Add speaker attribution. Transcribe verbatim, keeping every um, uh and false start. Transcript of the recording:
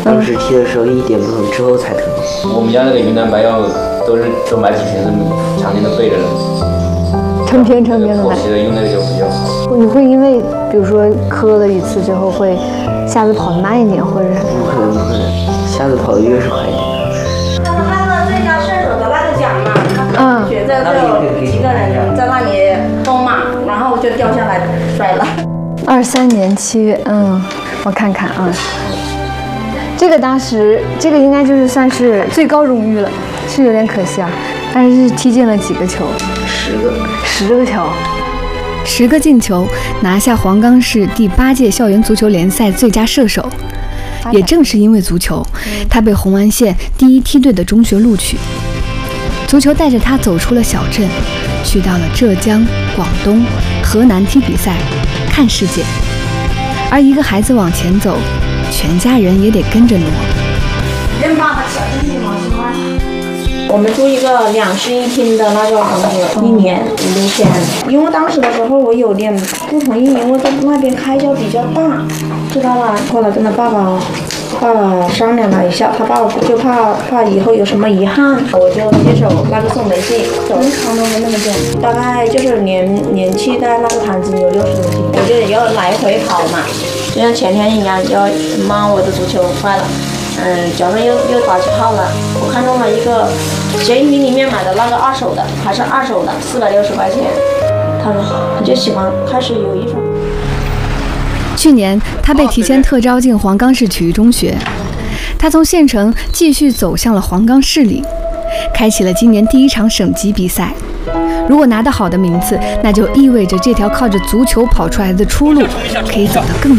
Speaker 1: 当时踢的时候一点不疼，之后才疼。
Speaker 2: 我们家那个云南白药都是都买几瓶子米，常年都备着呢。
Speaker 3: 成瓶成瓶的买。
Speaker 2: 后期的用那个就比较好。
Speaker 3: 你会因为比如说磕了一次之后会下次跑得慢一点，或者是？
Speaker 1: 不可能不可能，下次跑得越是快一点。
Speaker 4: 他们那个最佳射手的那个奖嘛，他们觉得就几个人在那里疯嘛，然后就掉下来摔了。
Speaker 3: 二三年七月，嗯，我看看啊，这个当时这个应该就是算是最高荣誉了，是有点可惜啊，但是踢进了几个球？
Speaker 1: 十个，
Speaker 3: 十个球，
Speaker 5: 十个进球，拿下黄冈市第八届校园足球联赛最佳射手。也正是因为足球，他被红安县第一梯队的中学录取。足球带着他走出了小镇，去到了浙江、广东、河南踢比赛，看世界。而一个孩子往前走，全家人也得跟着挪。
Speaker 4: 人爸爸小弟弟嘛，喜欢。我们租一个两室一厅的那个房子，一年五六千。因为当时的时候我有点不同意，因为在那边开销比较大，知道吧？后来跟他爸爸。爸爸商量了一下，他爸爸就怕怕以后有什么遗憾，我就接手那个送煤气，从康东的那个店，大概就是年年气在那个摊子有六十多斤，我就要来回跑嘛。就像前天一样，要妈我的足球坏了，嗯，脚上又又打起泡了，我看中了一个闲鱼里面买的那个二手的，还是二手的，四百六十块钱。他说他就喜欢，开始有一双。
Speaker 5: 去年，他被提前特招进黄冈市体育中学，他从县城继续走向了黄冈市里，开启了今年第一场省级比赛。如果拿到好的名次，那就意味着这条靠着足球跑出来的出路可以走得更远。